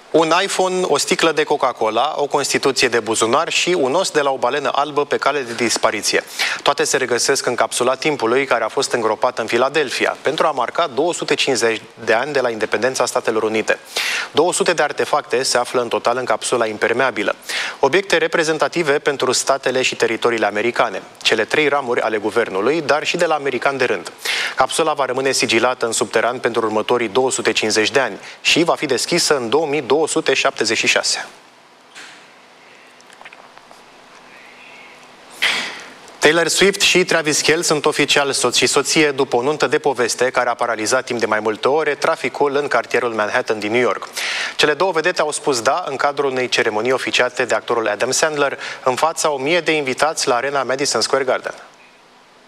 Un iPhone, o sticlă de Coca-Cola, o constituție de buzunar și un os de la o balenă albă pe cale de dispariție. Toate se regăsesc în capsula timpului care a fost îngropată în Philadelphia pentru a marca 250 de ani de la independența Statelor Unite. 200 de artefacte se află în total în capsula impermeabilă. Obiecte reprezentative pentru statele și teritoriile americane, cele 3 ramuri ale guvernului, dar și de la americani de rând. Capsula va rămâne sigilată în subteran pentru următorii 250 de ani și va fi deschisă în 2276. Taylor Swift și Travis Kelce sunt oficial soț și soție după o nuntă de poveste care a paralizat timp de mai multe ore traficul în cartierul Manhattan din New York. Cele două vedete au spus da în cadrul unei ceremonii oficiate de actorul Adam Sandler în fața 1000 de invitați la arena Madison Square Garden.